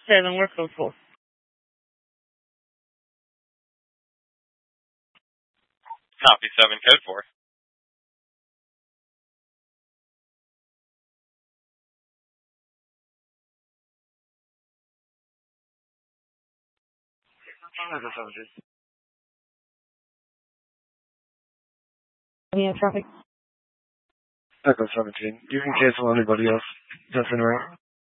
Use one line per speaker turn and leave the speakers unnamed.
7, we're code 4.
Copy 7, code 4.
Any traffic?
Echo 17. You can cancel anybody else that's in route.